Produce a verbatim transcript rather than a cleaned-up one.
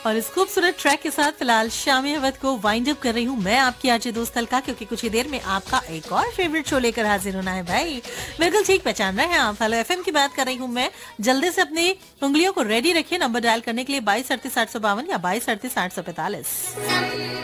और इस खूबसूरत ट्रैक के साथ फिलहाल शामी अवध को वाइंड अप कर रही हूँ मैं, आपकी आरजे दोस्त अलका, क्योंकि कुछ ही देर में आपका एक और फेवरेट शो लेकर हाजिर होना है भाई। बिल्कुल ठीक पहचान रहे हैं आप, हेलो एफएम की बात कर रही हूँ मैं। जल्दी से अपनी उंगलियों को रेडी रखिए नंबर डायल करने के लिए बाईस अड़तीस आठ सौ बावन या बाईस अड़तीस आठ सौ पैंतालीस।